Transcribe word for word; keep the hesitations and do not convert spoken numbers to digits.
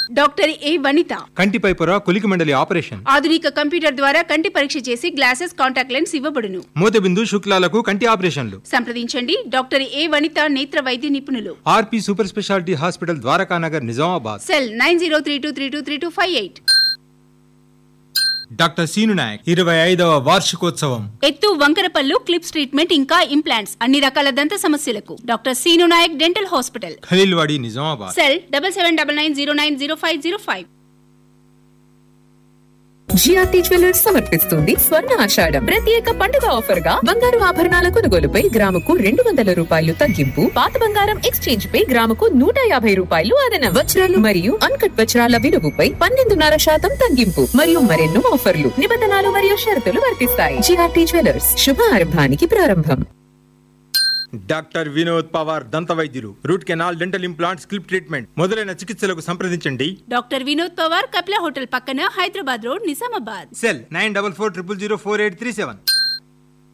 Doctor ఏ వనిత కంటిపై పొర కొలికి మండలి operation. ఆధునిక కంప్యూటర్ ద్వారా కంటి పరీక్ష చేసి గ్లాసెస్, కాంటాక్ట్ లెన్స్ ఇవ్వబడును. మూతబిందు శుక్లాలకు కంటి ఆపరేషన్లు. సంప్రదించండి డాక్టర్ ఏ వనిత, నేత్ర వైద్య నిపుణులు. ఆర్పి super speciality hospital, Dwarakanagar, Nizamabad. Cell nine zero three two three two three two five eight. Doctor scene Naik ఇరవై ఐదవ వార్షికోత్సవం. ఎత్తు, వంకరపల్లు, క్లిప్స్ ట్రీట్మెంట్ ఇంకా ఇంప్లాంట్స్, అన్ని రకాల దంత సమస్యలకు doctor scene Naik dental hospital, Khaleelwadi, Nizamabad. Cell double seven double nine zero nine zero five zero five. GRT jewellers సమర్పిస్తుంది స్వర్ణ ఆషాఢం ప్రత్యేక పండుగ ఆఫర్ గా బంగారు ఆభరణాల కొనుగోలుపై గ్రాముకు రెండు వందల రూపాయలు తగ్గింపు, పాత బంగారం ఎక్స్చేంజ్ పై గ్రాముకు నూట యాభై రూపాయలు అదనం, వజ్రాలు మరియు అన్కట్ వజ్రాల విలువపై పన్నెండున్నర శాతం తగ్గింపు మరియు మరెన్నో ఆఫర్లు, నిబంధనలు మరియు షరతులు వర్తిస్తాయి. జిఆర్టీ జ్యువెలర్స్, శుభారంభానికి ప్రారంభం. డాక్టర్ వినోద్ పవార్, దంత వైద్యులు, root canal, dental implant, స్కిల్ప్ treatment మొదలైన చికిత్సలకు సంప్రదించండి. డాక్టర్ వినోద్ పవార్, కపిల హోటల్ పక్కన, Hyderabad road, Nizamabad. Cell nine double four triple zero four eight three seven.